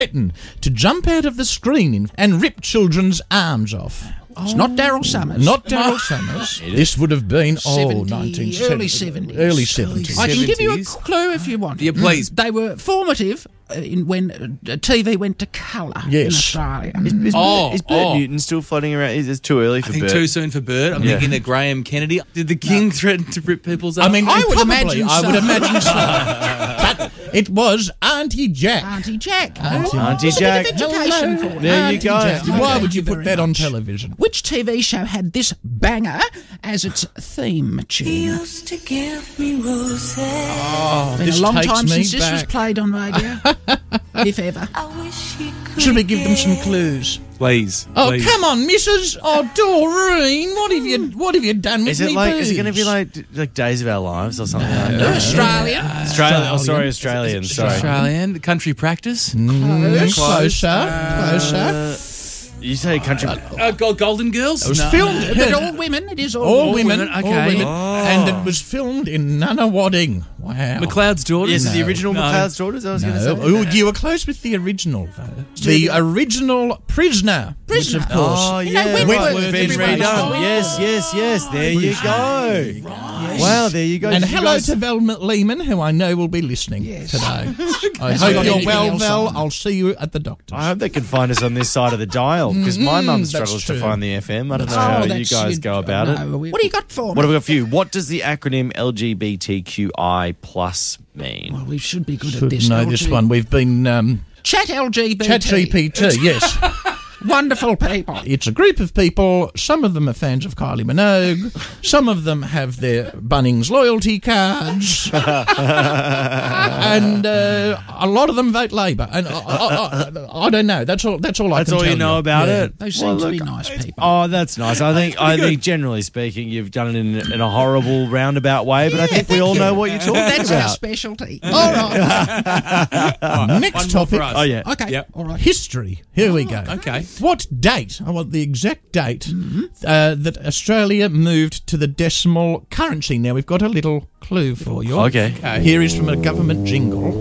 threatened to jump out of the screen and rip children's arms off. It's not Daryl Summers. Not Daryl Summers. This would have been 70, early 70s. Early 70s. I can give you a 70s. clue if you want. Yeah, please. They were formative when TV went to colour in Yes. Australia. Is Bert Newton still floating around? Is it too early for I think Bert? too soon for Bert. I'm thinking of Graham Kennedy. Did the king threaten to rip people's arms? I mean, I would probably, imagine I so. would imagine so. But it was Auntie Jack. Auntie Jack. Auntie It's a Jack. bit of education for you. There you Auntie go. Jack. Okay, Why would thank you you put very that on much. television? Which TV show had this banger as its theme tune? Used to give me roses. Oh, Been this a long takes time me since this was back. played on radio, if ever. I wish he could. Should we give them some clues? please. Oh, please. come on, Mrs. Oh, Doreen, what have you done with Is it me like? Is it going to boobs? be like Days of Our Lives or something like that? Australian. Australian. Oh, sorry, Australian. Sorry. Australian, the country practice. Closer. You say country. Golden Girls? It was No. filmed. But all women, it is All women, women, all okay. women. Oh. And it was filmed in Nunawading. Wow. McLeod's Daughters? Yes, the original No. McLeod's Daughters. I was going to say. Oh, you were close with the original, though. The original Prisoner. Prisoner. Which, of course. Oh, You know, yeah. Wentworth, Been everybody's redone. got Yes. There you go. Wow, there you go. And Did you hello guys- to Velma Lehman, who I know will be listening today. I hope got you're anything well, else Val. on? I'll see you at the doctor's. I hope they can find us on this side of the dial because my mum struggles to true. find the FM. I don't know how you guys go about it. What do you got for me? What have we got for you? What does the acronym LGBTQI plus mean? Well, we should be good Should at this. know this one. We've been Chat LGBT. ChatGPT. Yes. Wonderful people. It's a group of people. Some of them are fans of Kylie Minogue. Some of them have their Bunnings loyalty cards. And a lot of them vote Labor. And I don't know. That's all I That's can all tell you know about it. They seem to be nice people. Oh, that's nice. I think generally speaking, you've done it in a horrible roundabout way, but I think we all know what you're talking That's our about. specialty. All right. Next topic. Oh yeah. Okay. Yep. All right. History. Here we go. Okay. What date? I want the exact date that Australia moved to the decimal currency. Now, we've got a little clue for you. Okay. Here is from a government jingle.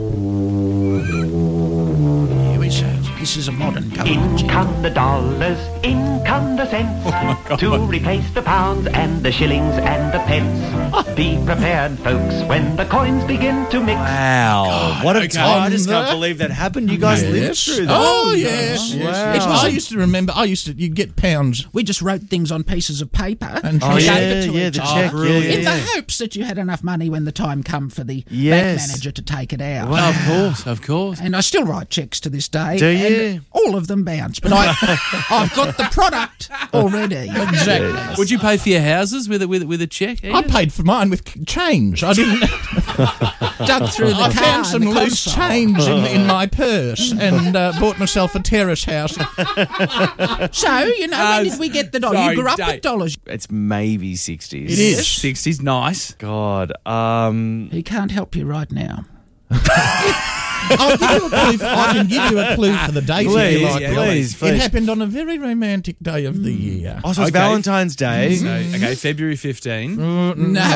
Here we go. This is a modern government In jingle. come the dollars, in come the cents, to replace the pounds and the shillings and the pence. Be prepared, folks, when the coins begin to mix. Wow. What a time. I just On can't the- believe that happened. You guys lived through that. Oh, yes. Wow. I used to remember, you'd get pounds. We just wrote things on pieces of paper And Oh, gave yeah, it to yeah, each the other. check. brilliant. In the Yeah. hopes that you had enough money when the time come for the Yes. bank manager to take it out. Of course, of course. And I still write checks to this day. Do you? And all of them bounce. But I've got the product already. Exactly. Would you pay for your houses with a check? I paid for mine with change. I didn't. Dug through the I car found some and the loose console. change in my purse and bought myself a terrace house. So, when did we get the dollar? sorry, You grew up Dave. with dollars. It's maybe 60s. It is. 60s, nice. God. He can't help you right now. I'll give you a clue. I can give you a clue for the date if Please, you like. yeah, Billy. please. It happened on a very romantic day of the year. Oh, so it's Okay. Valentine's Day. So, okay, February 15. No.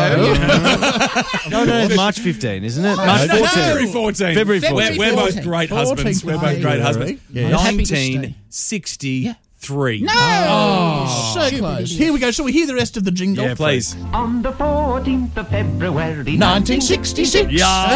No, it's March 15, isn't it? March No. 14. February 14. February We're 14. both great 14. husbands. We're both great husbands. Yeah. I'm happy to stay. 1963. No. So Stupid close. idiot. Here we go. Shall we hear the rest of the jingle? Yeah, Please. On the 14th of February 1966.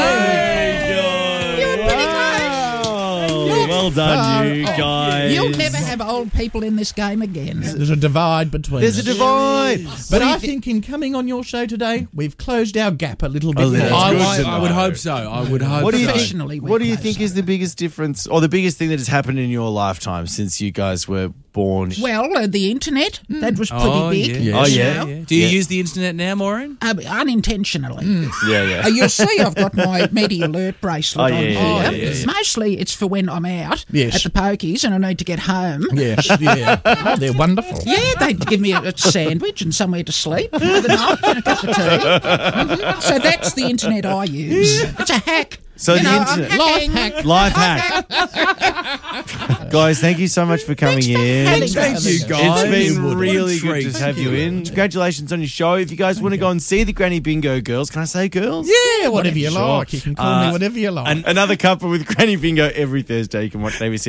Well done, you guys. You'll never have old people in this game again. There's a divide between There's a us. divide. But I think in coming on your show today, we've closed our gap a little bit. little. more. That's good to I would know. hope so. I would hope What do you so. think? Professionally, we're What do you close. think is the biggest difference, or the biggest thing that has happened in your lifetime since you guys were born? Well, the internet, that was pretty big. Yeah. Oh, you yeah. know. Do you Yeah. use the internet now, Maureen? Unintentionally. Yeah. You'll see I've got my Media Alert bracelet Oh, on yeah, here. yeah. Mostly it's for when I'm out Yes. at the pokies and I need to get home. Yes, yeah. Oh, they're wonderful. Yeah, they give me a sandwich and somewhere to sleep for the night and a cup of tea. So that's the internet I use. It's a hack. So You the know, internet- I'm hacking. Life Life hack. hack. Guys, thank you so much for coming in. Thank you, guys. It's been What a really good treat. to have you in. Congratulations on your show. If you guys want to go and see the Granny Bingo girls, can I say girls? Yeah, whatever you Sure. like. You can call me whatever you like. Another couple with Granny Bingo every Thursday. You can watch ABC